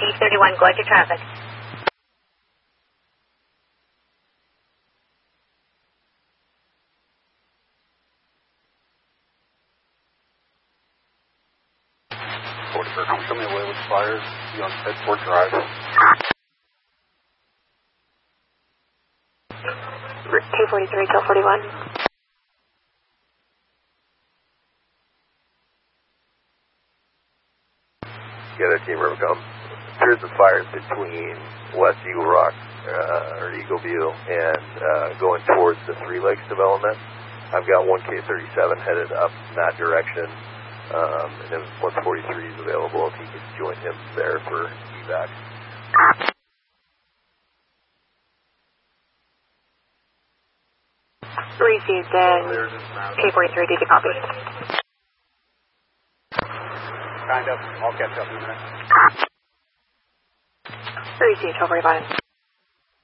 T31, going to traffic. I'm coming away with fires. Be on Bedford Drive. T43, kill 41. Together, Team Rubicon. Here's the fires between West Eagle Rock, or Eagle View, and going towards the Three Lakes development. I've got 1K37 headed up in that direction, and then 143 is available if he could join him there for evac. Received K43, did you copy? Kind of. I'll catch up in a minute. Received, 45.